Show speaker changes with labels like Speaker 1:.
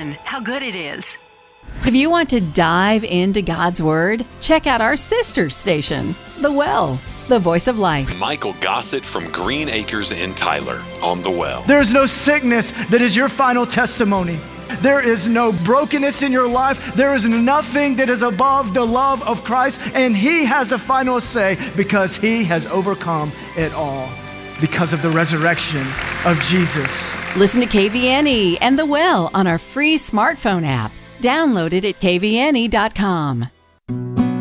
Speaker 1: KVN, how good it is.
Speaker 2: If you want to dive into God's Word, check out our sister station, The Well, the voice of life.
Speaker 3: Michael Gossett from Green Acres in Tyler on The Well.
Speaker 4: There is no sickness that is your final testimony. There is no brokenness in your life. There is nothing that is above the love of Christ, and He has the final say because He has overcome it all because of the resurrection of Jesus.
Speaker 2: Listen to KVNE and The Well on our free smartphone app. Download it at kvne.com.